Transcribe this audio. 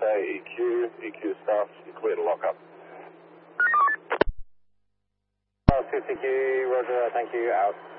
EQ staff, you clear to lock up. 50Q, roger, thank you, out.